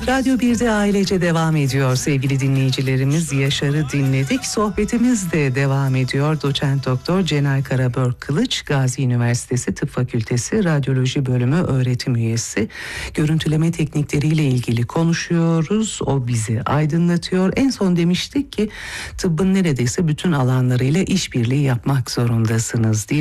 Radyo 1'de ailece devam ediyor sevgili dinleyicilerimiz. Yaşar'ı dinledik. Sohbetimiz de devam ediyor. Doçent Doktor Cenay Karabörk Kılıç, Gazi Üniversitesi Tıp Fakültesi Radyoloji Bölümü öğretim üyesi. Görüntüleme teknikleriyle ilgili konuşuyoruz. O bizi aydınlatıyor. En son demiştik ki tıbbın neredeyse bütün alanlarıyla işbirliği yapmak zorundasınız diye.